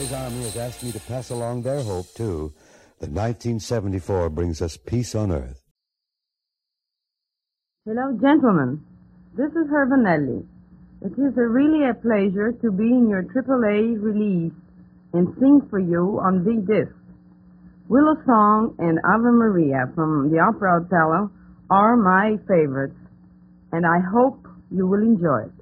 Praise Army has asked me to pass along their hope, too, that 1974 brings us peace on earth. Hello, gentlemen. This is Hervanelli. It is really a pleasure to be in your AAA release and sing for you on the disc. Willow Song and Ave Maria from the Opera Othello are my favorites, and I hope you will enjoy it.